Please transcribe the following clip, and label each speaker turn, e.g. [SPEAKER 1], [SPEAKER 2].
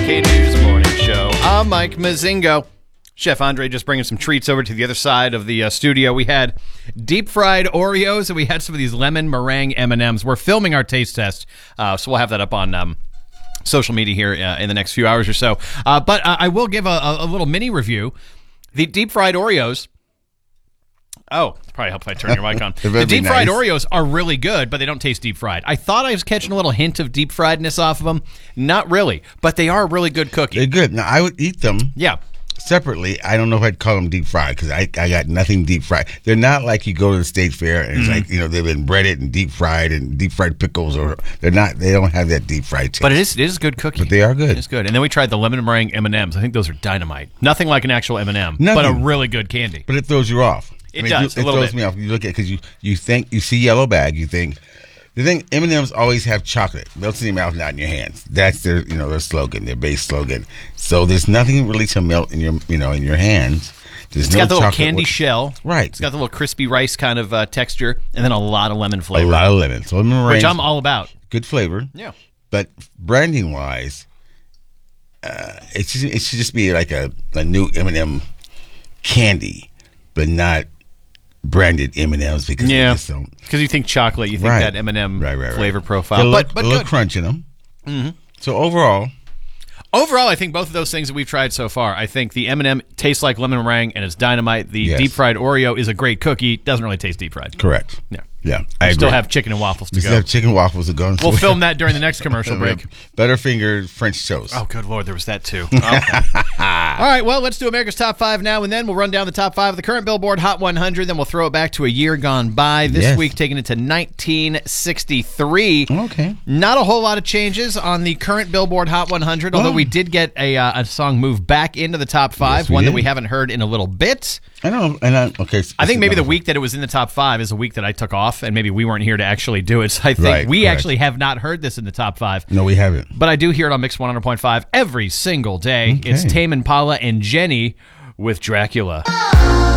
[SPEAKER 1] K-News Morning Show. I'm Mike Mazingo. Chef Andre just bringing some treats over to the other side of the studio. We had deep-fried Oreos, and we had some of these lemon meringue M&Ms. We're filming our taste test, so we'll have that up on social media here in the next few hours or so. But I will give a little mini review. The deep-fried Oreos... Oh, it probably helps if I turn your mic on. The deep-fried Oreos are really good, but they don't taste deep-fried. I thought I was catching a little hint of deep-friedness off of them. Not really, but they are a really good cookie.
[SPEAKER 2] They're good. Now, I would eat them separately. I don't know if I'd call them deep-fried because I got nothing deep-fried. They're not like you go to the state fair and it's like, they've been breaded and deep-fried pickles. Or they don't have that deep-fried taste.
[SPEAKER 1] But it is good cookie.
[SPEAKER 2] But they are good.
[SPEAKER 1] It's good. And then we tried the lemon meringue M&Ms. I think those are dynamite. Nothing like an actual M&M, but a really good candy.
[SPEAKER 2] But it throws you off.
[SPEAKER 1] It does.
[SPEAKER 2] It throws me off. You look at it because you think you see yellow bag. You think the thing M&Ms always have chocolate melts in your mouth, not in your hands. That's their their slogan, their base slogan. So there's nothing really to melt in your in your hands.
[SPEAKER 1] It's got the little candy shell,
[SPEAKER 2] right?
[SPEAKER 1] It's got the little crispy rice kind of texture, and then a lot of lemon flavor.
[SPEAKER 2] A lot of lemon, so lemon
[SPEAKER 1] which I'm all about.
[SPEAKER 2] Good flavor,
[SPEAKER 1] yeah. But
[SPEAKER 2] branding wise, it should just be like a new M&M candy, but not branded M&Ms because
[SPEAKER 1] you think chocolate, you think that M&M flavor profile,
[SPEAKER 2] but a little crunch in them. Mm-hmm. So overall,
[SPEAKER 1] I think both of those things that we've tried so far, I think the M&M tastes like lemon meringue and it's dynamite. The deep fried Oreo is a great cookie. Doesn't really taste deep fried.
[SPEAKER 2] Correct. Yeah.
[SPEAKER 1] I still have chicken and waffles to go.
[SPEAKER 2] Still have chicken and waffles to go.
[SPEAKER 1] We'll film that during the next commercial break.
[SPEAKER 2] Butterfinger French toast.
[SPEAKER 1] Oh, good Lord, there was that too. Okay. All right, well, let's do America's Top 5 now, and then we'll run down the top 5 of the current Billboard Hot 100. Then we'll throw it back to a year gone by. This week, taking it to 1963.
[SPEAKER 2] Okay.
[SPEAKER 1] Not a whole lot of changes on the current Billboard Hot 100, although we did get a song moved back into the top 5, one that we haven't heard in a little bit.
[SPEAKER 2] I know. I
[SPEAKER 1] think maybe the week that it was in the top 5 is a week that I took off, and maybe we weren't here to actually do it. So I think we actually have not heard this in the top 5.
[SPEAKER 2] No, we haven't.
[SPEAKER 1] But I do hear it on Mix 100.5 every single day. Okay. It's Tame Impala and Jenny with Dracula.